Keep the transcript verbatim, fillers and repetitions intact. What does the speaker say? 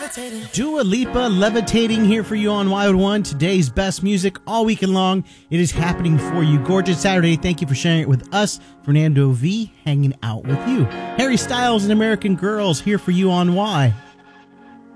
Dua Lipa, Levitating, here for you on Y O one. Today's best music all weekend long. It is happening for you. Gorgeous Saturday. Thank you for sharing it with us. Fernando V, hanging out with you. Harry Styles and American Girls, here for you on Y.